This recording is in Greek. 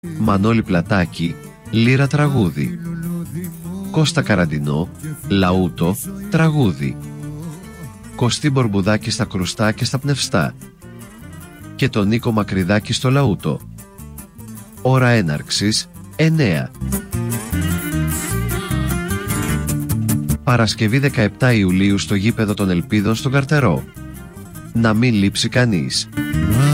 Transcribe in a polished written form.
Μανώλη Πλατάκη, λύρα τραγούδι. Κώστα Καραντινό, λαούτο, τραγούδι. Κωστή Μπορμπουδάκη στα κρουστά και στα πνευστά. Και τον Νίκο Μακρυδάκη στο λαούτο. Ώρα έναρξης 9. Παρασκευή 17 Ιουλίου στο γήπεδο των Ελπίδων στον Καρτερό. Να μην λείψει κανείς.